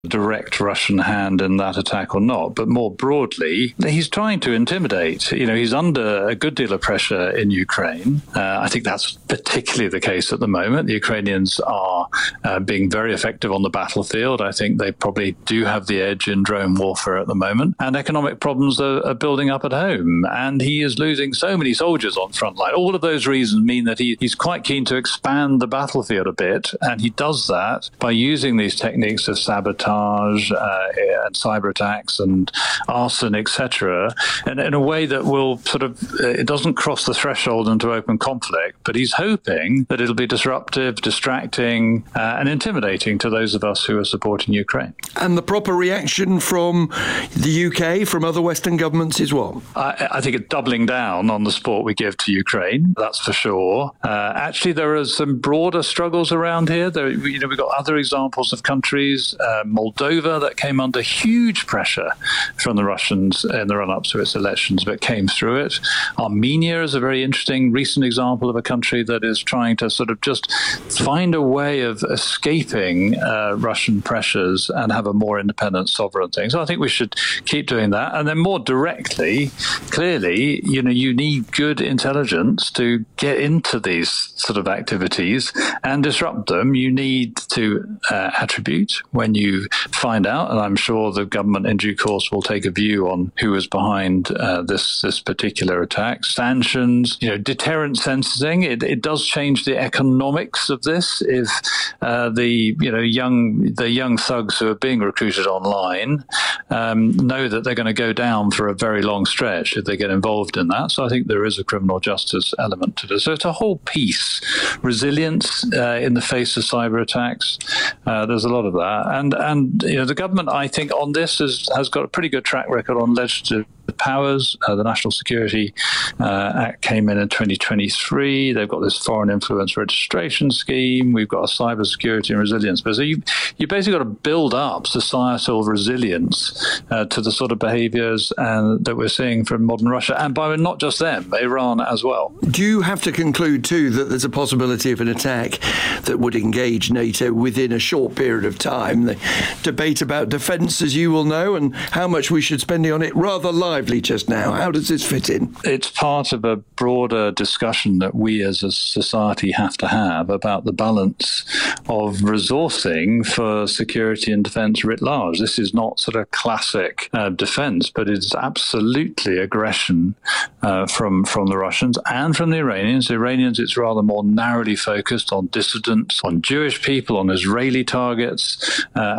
direct Russian hand in that attack or not, but more broadly, he's trying to intimidate. He's under a good deal of pressure in Ukraine. I think that's particularly the case at the moment. The Ukrainians are being very effective on the battlefield. I think they probably do have the edge in drone warfare at the moment, and economic problems are building up at home, and he is losing so many soldiers on front line. All of those reasons mean that he's quite keen to expand the battlefield a bit, and he does that by using these techniques of sabotage and cyber attacks and arson, etc., and in a way that will it doesn't cross the threshold into open conflict, but he's hoping that it'll be disruptive, distracting, and intimidating to those of us who are supporting Ukraine. And the proper reaction from the UK, from other Western governments is what? I think it's doubling down on the support we give to Ukraine, that's for sure. Actually, there are some broader struggles around here. We've got other examples of countries, Moldova, that came under huge pressure from the Russians in the run-up to its elections, but came through it. Armenia is a very interesting recent example of a country that is trying to just find a way of escaping Russian pressures and have a more independent, sovereign thing. So I think we should keep doing that. And then more directly, clearly, you need good intelligence to get into these activities and disrupt them. You need to attribute when you find out, and I'm sure the government in due course will take a view on who was behind this particular attack. Sanctions, deterrent sensing, it does change the economics of this. If the young thugs who are being recruited online know that they're going to go down for a very long stretch if they get involved in that. So I think there is a criminal justice element to this. So it's a whole piece. Resilience in the face of cyber attacks. There's a lot of that. And the government, I think, on this has got a pretty good track record on legislative powers. The National Security Act came in 2023. They've got this foreign influence registration scheme. We've got a cyber security and resilience. But so you basically got to build up societal resilience to the sort of behaviors that we're seeing from modern Russia, and by not just them, Iran as well. Do you have to conclude too that there's a possibility of an attack that would engage NATO within a short period of time? The debate about defence, as you will know, and how much we should spend on it, rather lively just now. How does this fit in? It's part of a broader discussion that we as a society have to have about the balance of resourcing for security and defence writ large. This is not classic defence, but it's absolutely aggression from the Russians and from the Iranians. The Iranians, it's rather more narrowly focused on dissidents, on Jewish people, on Israeli targets,